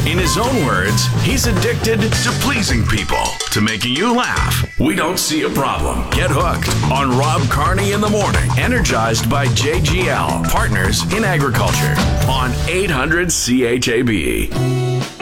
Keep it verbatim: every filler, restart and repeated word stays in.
In his own words, he's addicted to pleasing people, to making you laugh. We don't see a problem. Get hooked on Rob Carney in the morning, energized by J G L, Partners in Agriculture, on eight hundred C H A B.